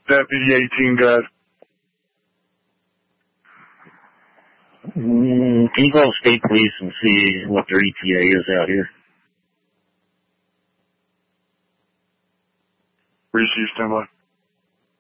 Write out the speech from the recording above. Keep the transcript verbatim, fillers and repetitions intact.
Deputy eighteen, guys. Mm, can you call state police and see what their E T A is out here? Receive, stand by.